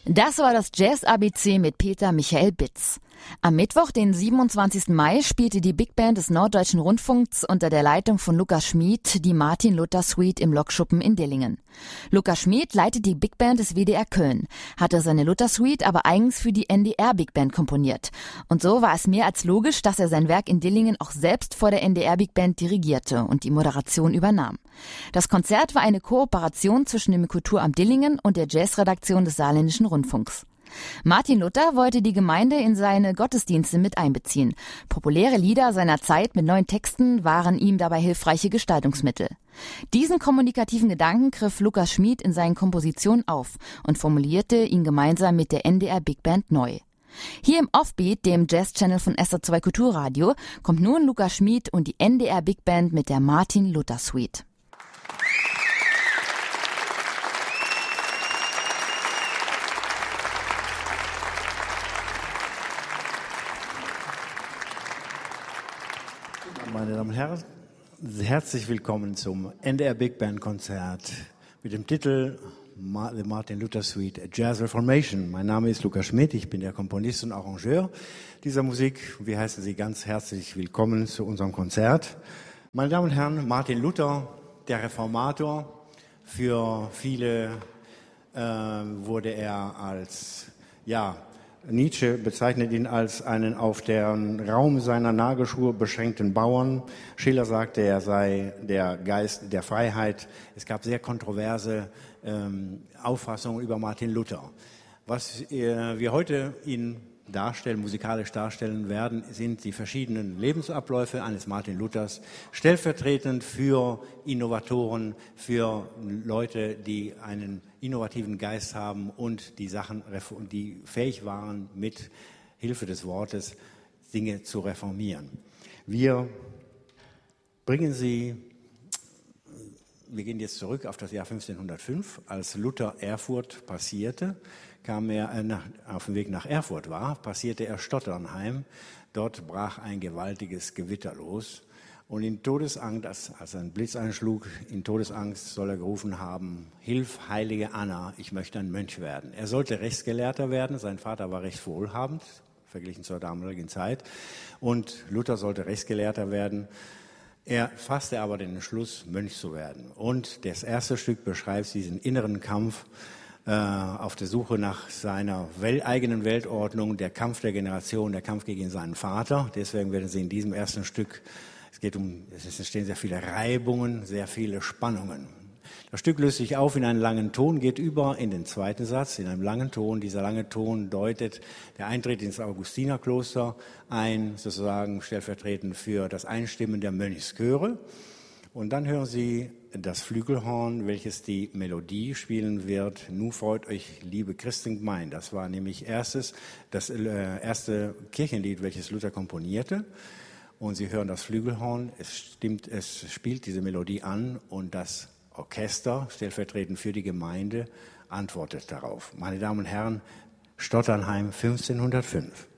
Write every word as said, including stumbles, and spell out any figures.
Das war das Jazz-A B C mit Peter Michael Bitz. Am Mittwoch, den siebenundzwanzigsten Mai, spielte die Big Band des Norddeutschen Rundfunks unter der Leitung von Lukas Schmid die Martin-Luther-Suite im Lokschuppen in Dillingen. Lukas Schmid leitet die Big Band des W D R Köln, hatte seine Luther-Suite aber eigens für die N D R-Big Band komponiert. Und so war es mehr als logisch, dass er sein Werk in Dillingen auch selbst vor der N D R-Big Band dirigierte und die Moderation übernahm. Das Konzert war eine Kooperation zwischen dem Kulturamt Dillingen und der Jazzredaktion des Saarländischen Rundfunks. Martin Luther wollte die Gemeinde in seine Gottesdienste mit einbeziehen. Populäre Lieder seiner Zeit mit neuen Texten waren ihm dabei hilfreiche Gestaltungsmittel. Diesen kommunikativen Gedanken griff Lukas Schmid in seinen Kompositionen auf und formulierte ihn gemeinsam mit der N D R Big Band neu. Hier im Offbeat, dem Jazz-Channel von S R zwei Kulturradio, kommt nun Lukas Schmid und die N D R Big Band mit der Martin-Luther-Suite. Meine Damen und Herren, herzlich willkommen zum N D R Big Band Konzert mit dem Titel The Martin Luther Suite, A Jazz Reformation. Mein Name ist Lukas Schmid, ich bin der Komponist und Arrangeur dieser Musik. Wir heißen Sie ganz herzlich willkommen zu unserem Konzert. Meine Damen und Herren, Martin Luther, der Reformator, für viele äh, wurde er als, ja, Nietzsche bezeichnet ihn als einen auf den Raum seiner Nagelschuhe beschränkten Bauern. Schiller sagte, er sei der Geist der Freiheit. Es gab sehr kontroverse ähm, Auffassungen über Martin Luther. Was äh, wir heute ihn darstellen, musikalisch darstellen werden, sind die verschiedenen Lebensabläufe eines Martin Luthers, stellvertretend für Innovatoren, für Leute, die einen innovativen Geist haben und die Sachen, die fähig waren, mit Hilfe des Wortes Dinge zu reformieren. Wir bringen sie, wir gehen jetzt zurück auf das Jahr fünfzehnhundertfünf, als Luther Erfurt passierte, kam er äh, nach, auf dem Weg nach Erfurt war, passierte er Stotternheim. Dort brach ein gewaltiges Gewitter los. Und in Todesangst, als, als ein Blitz einschlug, in Todesangst soll er gerufen haben, Hilf, heilige Anna, ich möchte ein Mönch werden. Er sollte Rechtsgelehrter werden, sein Vater war recht wohlhabend, verglichen zur damaligen Zeit. Und Luther sollte Rechtsgelehrter werden. Er fasste aber den Entschluss, Mönch zu werden. Und das erste Stück beschreibt diesen inneren Kampf, auf der Suche nach seiner wel- eigenen Weltordnung, der Kampf der Generation, der Kampf gegen seinen Vater. Deswegen werden Sie in diesem ersten Stück, es geht um, es entstehen sehr viele Reibungen, sehr viele Spannungen. Das Stück löst sich auf in einen langen Ton, geht über in den zweiten Satz, in einem langen Ton. Dieser lange Ton deutet der Eintritt ins Augustinerkloster ein, sozusagen stellvertretend für das Einstimmen der Mönchschöre. Und dann hören Sie das Flügelhorn, welches die Melodie spielen wird. Nu freut euch, liebe Christengemeinde. Das war nämlich erstes, das äh, erste Kirchenlied, welches Luther komponierte. Und Sie hören das Flügelhorn. Es stimmt, es spielt diese Melodie an und das Orchester, stellvertretend für die Gemeinde, antwortet darauf. Meine Damen und Herren, Stotternheim fünfzehnhundertfünf.